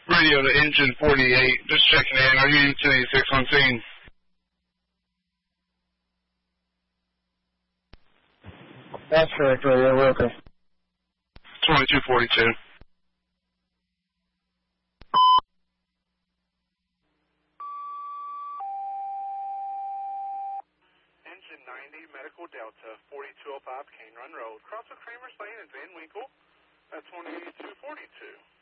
Radio to engine 48. Just checking in. Are you 286 on scene? That's correct, Radio Worker. 2242. Engine 90, Medical Delta, 4205 Cane Run Road. Cross with Kramer's Lane and Van Winkle at 2242.